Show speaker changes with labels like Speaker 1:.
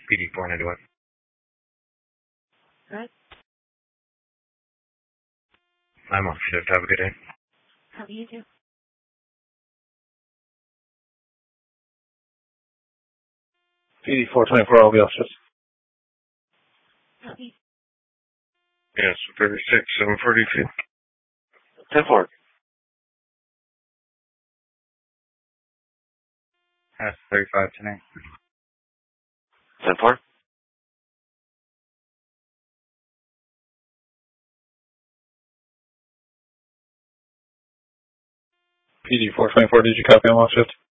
Speaker 1: PD 491.
Speaker 2: Right.
Speaker 1: I'm off shift. Have a good day.
Speaker 2: How do you do?
Speaker 3: PD 424, I'll be off shift.
Speaker 2: Copy.
Speaker 1: Yes, 36, 742.
Speaker 3: 10-4.
Speaker 1: That's 35 tonight.
Speaker 3: 10-4. PD 424, did you copy? I'm off shift.